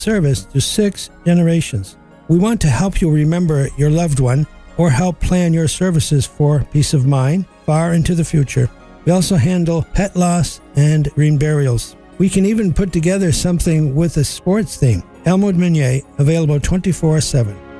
service to 6 generations. We want to help you remember your loved one or help plan your services for peace of mind far into the future. We also handle pet loss and green burials. We can even put together something with a sports theme. Elmwood Meunier, available 24/7.